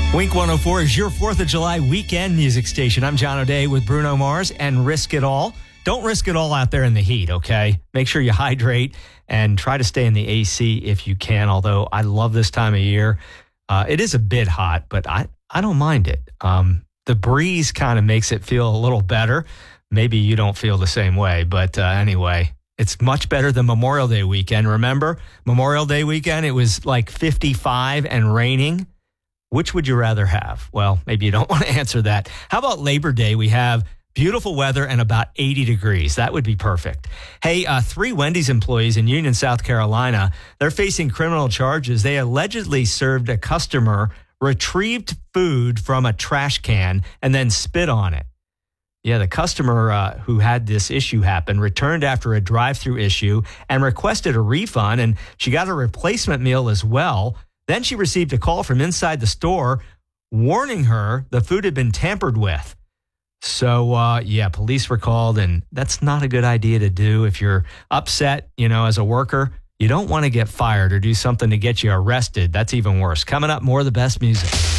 Wink 104 is your 4th of July weekend music station. I'm John O'Day with Bruno Mars and Risk It All. Don't risk it all out there in the heat, okay? Make sure you hydrate and try to stay in the AC if you can, although I love this time of year. It is a bit hot, but I don't mind it. The breeze kind of makes it feel a little better. Maybe you don't feel the same way, but anyway, it's much better than Memorial Day weekend. Remember, Memorial Day weekend, it was like 55 and raining. Which would you rather have? Well, maybe you don't want to answer that. How about Labor Day? We have beautiful weather and about 80 degrees. That would be perfect. Hey, 3 Wendy's employees in Union, South Carolina, they're facing criminal charges. They allegedly served a customer retrieved food from a trash can and then spit on it. Yeah, the customer who had this issue happen returned after a drive-through issue and requested a refund, and she got a replacement meal as well. Then she received a call from inside the store warning her the food had been tampered with. So, police were called, and that's not a good idea to do. If you're upset, as a worker, you don't want to get fired or do something to get you arrested. That's even worse. Coming up, more of the best music.